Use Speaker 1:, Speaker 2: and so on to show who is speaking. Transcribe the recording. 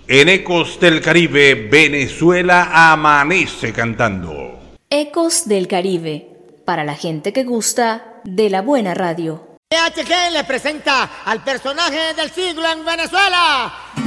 Speaker 1: En Ecos del Caribe, Venezuela amanece cantando.
Speaker 2: Ecos del Caribe, para la gente que gusta de la buena radio.
Speaker 3: PHG le presenta al personaje del siglo en Venezuela.